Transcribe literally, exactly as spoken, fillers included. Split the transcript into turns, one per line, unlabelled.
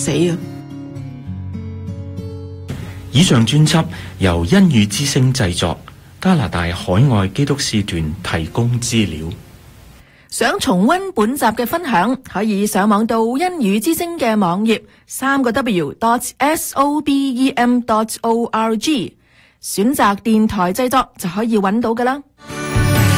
死啊！
以上專輯由恩語之聲製作，加拿大海外基督使團提供資料。
想重溫本集嘅分享，可以上網到恩語之聲嘅網頁三個 W dot S O B E M dot O R G， 選擇電台製作就可以揾到㗎啦。